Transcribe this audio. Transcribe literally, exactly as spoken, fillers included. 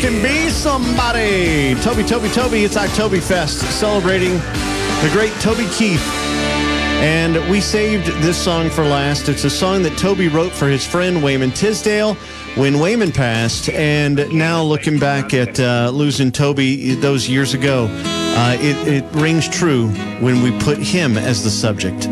can be somebody. Toby, Toby, Toby. It's October Fest, celebrating the great Toby Keith. And we saved this song for last. It's a song that Toby wrote for his friend Wayman Tisdale when Wayman passed. And now looking back at uh, losing Toby those years ago, uh, it, it rings true when we put him as the subject.